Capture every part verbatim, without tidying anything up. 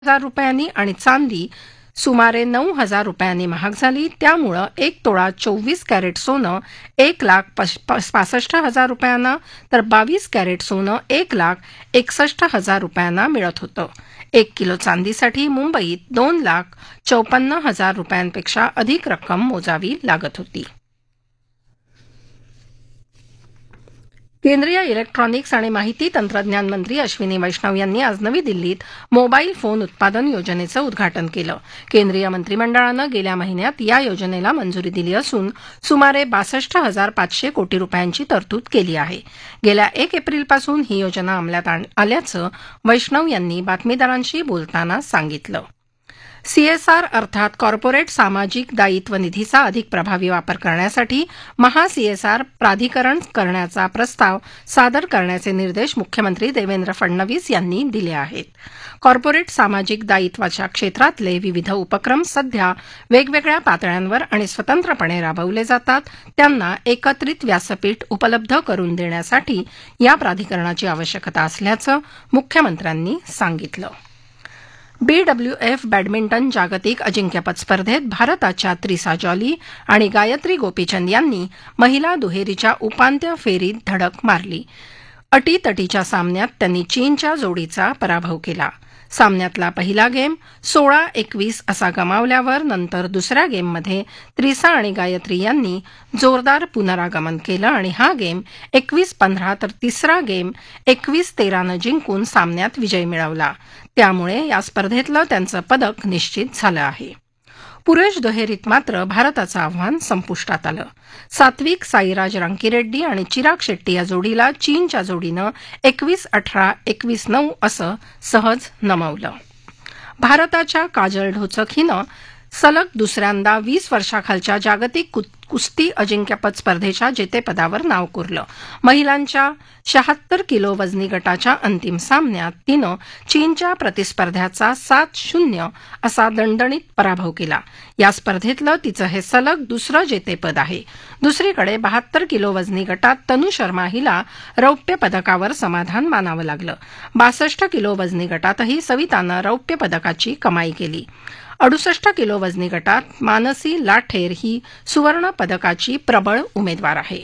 हजार रुपयांनी आणि चांदी सुमारे नऊ हजार रुपयांनी महाग झाली. त्यामुळं एक तोळा चोवीस कॅरेट सोनं एक लाख पासष्ट हजार रुपयांना तर बावीस कॅरेट सोनं एक लाख एकसष्ट हजार रुपयांना मिळत होतं. एक किलो चांदीसाठी मुंबईत दोन लाख चौपन्न हजार रुपयांपेक्षा अधिक रक्कम मोजावी लागत होती. केंद्रीय इलेक्ट्रॉनिक्स आणि माहिती तंत्रज्ञान मंत्री अश्विनी वैष्णव यांनी आज नवी दिल्लीत मोबाईल फोन उत्पादन योजनेचं उद्घाटन केलं. केंद्रीय मंत्रिमंडळानं गेल्या महिन्यात या योजनेला मंजुरी दिली असून सुमारे बासष्ट हजार पाचशे कोटी रुपयांची तरतूद केली आहे. गेल्या एक एप्रिलपासून ही योजना अंमलात आल्याचं वैष्णव यांनी बातमीदारांशी बोलताना सांगितलं. सीएसआर अर्थात कॉर्पोरेट सामाजिक दायित्व निधीचा अधिक प्रभावी वापर करण्यासाठी महा सीएसआर प्राधिकरण करण्याचा प्रस्ताव सादर करण्याचे निर्देश मुख्यमंत्री देवेंद्र फडणवीस यांनी दिले आहेत. कॉर्पोरेट सामाजिक दायित्वाच्या क्षेत्रातले विविध उपक्रम सध्या वेगवेगळ्या पातळ्यांवर आणि स्वतंत्रपणे राबवले जातात. त्यांना एकत्रित व्यासपीठ उपलब्ध करून देण्यासाठी या प्राधिकरणाची आवश्यकता असल्याचं मुख्यमंत्र्यांनी सांगितलं. बीडब्ल्यूएफ बॅडमिंटन जागतिक अजिंक्यपद स्पर्धेत भारताच्या त्रिसा जॉली आणि गायत्री गोपीचंद यांनी महिला दुहेरीच्या उपांत्य फेरीत धडक मारली. अटीतटीच्या सामन्यात त्यांनी चीनच्या जोडीचा पराभव केला. सामन्यातला पहिला गेम सोळा एकवीस असा गमावल्यावर नंतर दुसऱ्या गेममध्ये त्रिसा आणि गायत्री यांनी जोरदार पुनरागमन केलं आणि हा गेम एकवीस पंधरा तर तिसरा गेम एकवीस तेरानं जिंकून सामन्यात विजय मिळवला. त्यामुळे या स्पर्धेतलं त्यांचं पदक निश्चित झालं आहे. पुरुष दुहेरीत मात्र भारताचं आव्हान संपुष्टात आलं. सात्विक साईराज रांकीरेड्डी आणि चिराग शेट्टी या जोडीला चीनच्या जोडीनं एकवीस अठरा एकवीस नऊ असं सहज नमवलं. भारताच्या काजल ढोचक हिनं सलग दुसऱ्यांदा वीस वर्षाखालच्या जागतिक कुस्ती अजिंक्यपद स्पर्धेच्या जेतेपदावर नाव कोरलं. महिलांच्या शहात्तर किलो वजनी गटाच्या अंतिम सामन्यात तिनं चीनच्या प्रतिस्पर्ध्याचा सात शून्य असा दणदणीत पराभव केला. या स्पर्धेतलं तिचं हे सलग दुसरं जेतेपद आहे. दुसरीकडे बहात्तर किलो वजनी गटात तनु शर्मा हिला रौप्य पदकावर समाधान मानावं लागलं. बासष्ट किलो वजनी गटातही सवितानं रौप्य पदकाची कमाई केली. अडुसष्ट किलो वजनी गटात मानसी लाठेर ही सुवर्ण पदकाची प्रबळ उमेदवार आहे.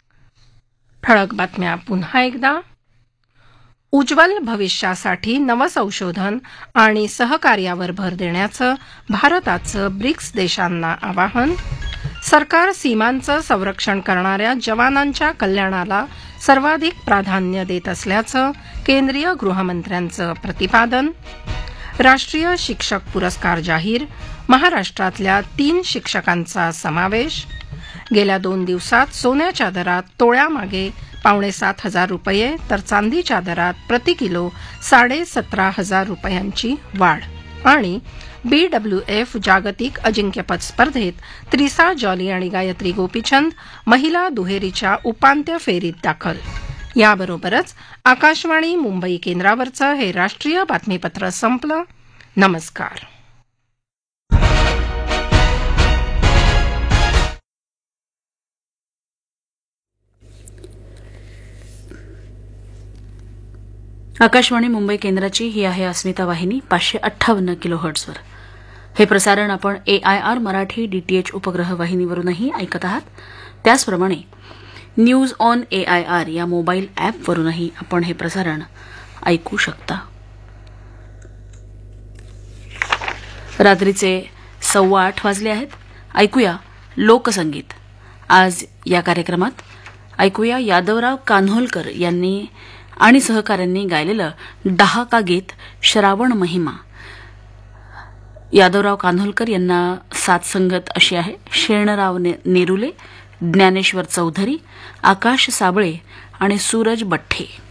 ठळक बातम्या पुन्हा एकदा. उज्ज्वल भविष्यासाठी नवसंशोधन आणि सहकार्यावर भर देण्याचं भारताचं ब्रिक्स देशांना आवाहन. सरकार सीमांचं संरक्षण करणाऱ्या जवानांच्या कल्याणाला सर्वाधिक प्राधान्य देत असल्याचं केंद्रीय गृहमंत्र्यांचं प्रतिपादन. राष्ट्रीय शिक्षक पुरस्कार जाहीर. महाराष्ट्रातल्या तीन शिक्षकांचा समावेश. गेल्या दोन दिवसात सोन्याच्या दरात तोळ्यामागे पावणे सात हजार रुपये तर चांदीच्या दरात प्रति किलो साडे सतरा हजार रुपयांची वाढ. आणि बीडब्ल्यूएफ जागतिक अजिंक्यपद स्पर्धेत त्रिसा जॉली आणि गायत्री गोपीचंद महिला दुहेरीच्या उपांत्य फेरीत दाखल. याबरोबरच आकाशवाणी मुंबई केंद्रावरचं हे राष्ट्रीय बातमीपत्र संपलं. नमस्कार. आकाशवाणी मुंबई केंद्राची ही आहे अस्मिता वाहिनी पाचशे अठ्ठावन्न किलो हर्ट्झवर. हे प्रसारण आपण एआयआर मराठी डीटीएच उपग्रह वाहिनीवरूनही ऐकत आहात. त्याचप्रमाणे न्यूज ऑन एआयआर या मोबाईल ॲपवरूनही आपण हे प्रसारण ऐकू शकता. रात्रीचे सव्वा आठ वाजले आहेत. ऐकूया लोकसंगीत. आज या कार्यक्रमात ऐकूया यादवराव कान्होलकर यांनी आणि सहकाऱ्यांनी गायलेलं डहाका गीत श्रावण महिमा. यादवराव कान्होलकर यांना साथ संगत अशी आहे शेणराव नेरुले, ज्ञानेश्वर चौधरी, आकाश साबळे आणि सूरज बठ्ठे.